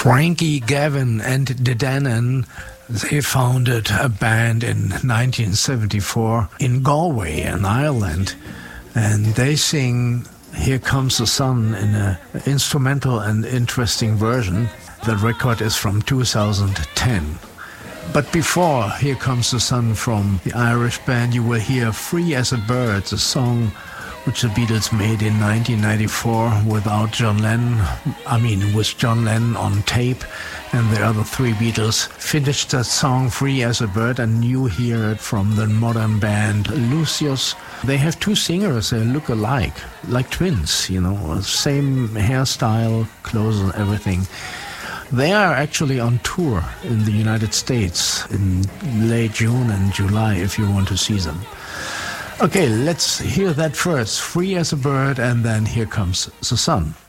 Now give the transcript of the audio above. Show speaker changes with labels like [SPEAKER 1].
[SPEAKER 1] Frankie, Gavin and Dedanan, they founded a band in 1974 in Galway in Ireland, and they sing Here Comes the Sun in an instrumental and interesting version. The record is from 2010. But before Here Comes the Sun from the Irish band, you will hear Free as a Bird, a song which the Beatles made in 1994 without John Lennon. With John Lennon on tape, and the other three Beatles finished that song Free as a Bird, and you hear it from the modern band Lucius. They have two singers, they look alike, like twins, same hairstyle, clothes and everything. They are actually on tour in the United States in late June and July if you want to see them. Okay, let's hear that first. Free as a Bird, and then Here Comes the Sun.